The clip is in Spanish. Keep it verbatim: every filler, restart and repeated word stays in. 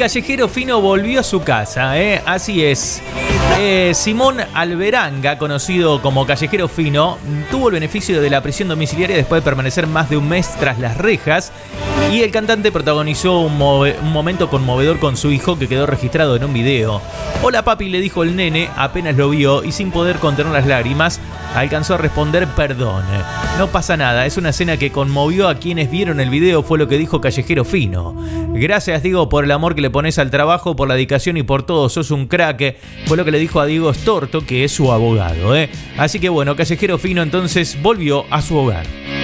callejero fino volvió a su casa, ¿eh? Así es. Eh, Simón Alberanga, conocido como Callejero Fino, tuvo el beneficio de la prisión domiciliaria después de permanecer más de un mes tras las rejas. Y el cantante protagonizó un, move- un momento conmovedor con su hijo que quedó registrado en un video. Hola papi, le dijo el nene apenas lo vio y sin poder contener las lágrimas alcanzó a responder perdón. No pasa nada, es una escena que conmovió a quienes vieron el video, fue lo que dijo Callejero Fino. Gracias Diego por el amor que le pones al trabajo, por la dedicación y por todo, sos un crack. Fue lo que le dijo a Diego Storto, que es su abogado, ¿eh? Así que bueno, Callejero Fino entonces volvió a su hogar.